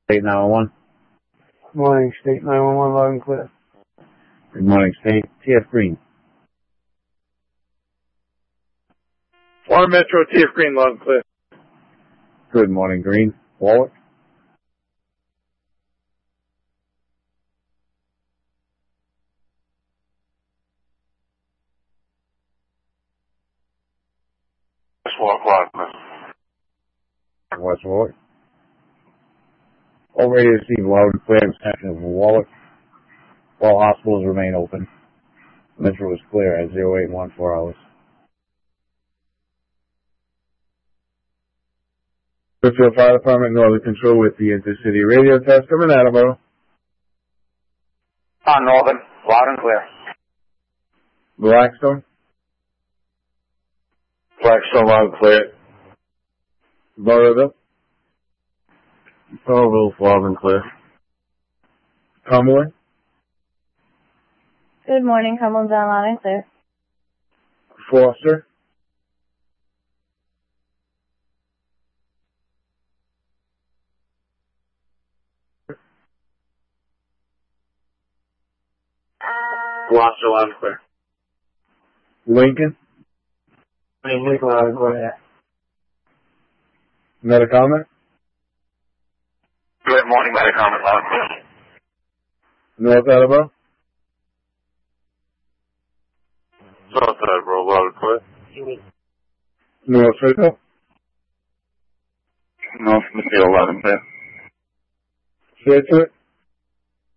State 911. Morning, State 911, loud and clear. Good morning, State. TF Green. Florida Metro, TF Green, loud and clear. Good morning, Green. Warwick. West Warwick. All ready to receive loud and clear extension of Warwick. All hospitals remain open. Metro is clear at 0814 hours. Pittsfield Fire Department, Northern Control with the intercity radio test coming out of Attleboro. On Northern, loud and clear. Blackstone. Blackstone, loud and clear. Burrillville. Burrillville, loud and clear. Cumberland. Good morning, Cumberland's on loud and clear. Foster. Gloucester, loud and clear. Lincoln. Lincoln, loud and clear. Metacomet. Good morning, Metacomet, loud and clear. North Attleboro. South Attleboro, loud and clear. North Smithfield. North Smithfield, loud and clear. Situate.